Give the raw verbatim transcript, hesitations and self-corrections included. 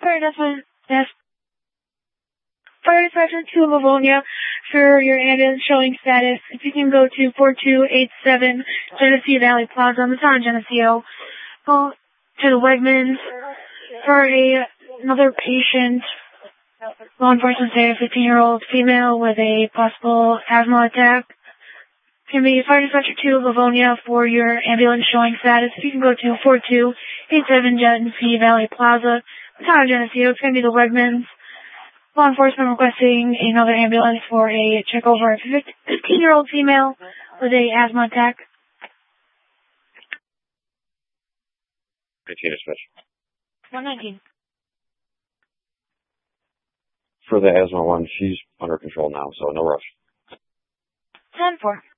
Fire Dispatcher, Fire Dispatcher to Livonia for your ambulance showing status. If you can go to four two eight seven Genesee Valley Plaza on the town of Geneseo. Go to the Wegmans for a, another patient. Law enforcement say a fifteen-year-old female with a possible asthma attack. Can be Fire Dispatcher to Livonia for your ambulance showing status. If you can go to four two eight seven Genesee Valley Plaza, the town of Geneseo. It's going to be the Wegmans. Law enforcement requesting another ambulance for a check over a fifteen-year-old female with a asthma attack. nineteen dispatch. one nineteen. For the asthma one, she's under control now, so no rush. ten four.